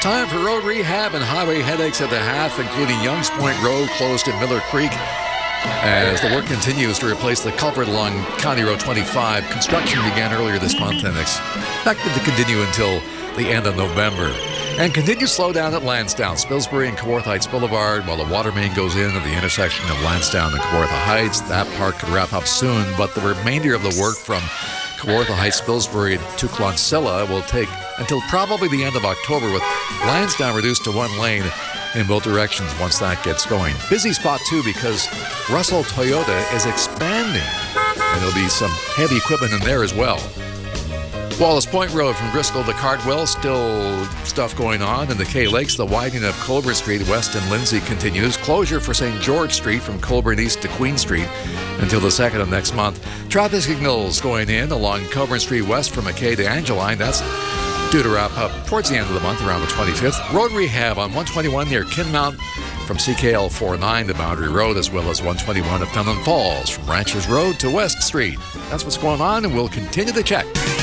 Time for road rehab and highway headaches at the half, including Youngs Point Road closed in Miller Creek as the work continues to replace the culvert along County Road 25. Construction began earlier this month and expected to continue until the end of November. And continued slowdown at Lansdowne, Spilsbury and Kawartha Heights Boulevard while the water main goes in at the intersection of Lansdowne and Kawartha Heights. That part could wrap up soon, but the remainder of the work from Kawartha Heights, Spilsbury to Clonsilla will take until probably the end of October, with Lansdowne reduced to one lane in both directions once that gets going. Busy spot, too, because Russell Toyota is expanding, and there'll be some heavy equipment in there as well. Wallace Point Road from Driscoll to Cardwell, still stuff going on. In the Kay Lakes, the widening of Colburn Street west and Lindsay continues. Closure for St. George Street from Colburn east to Queen Street until the 2nd of next month. Traffic signals going in along Colburn Street west from McKay to Angeline. That's due to wrap up towards the end of the month, around the 25th. Road rehab on 121 near Kinmount from CKL 49 to Boundary Road, as well as 121 at Fenelon Falls from Ranches Road to West Street. That's what's going on, and we'll continue to check.